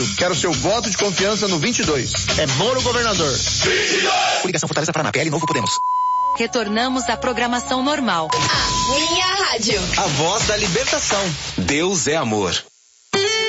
Quero seu voto de confiança no 22. É Moro governador. 22! Coligação Fortaleza Paraná, PL Novo Podemos. Retornamos à programação normal. A minha rádio. A voz da libertação. Deus é amor.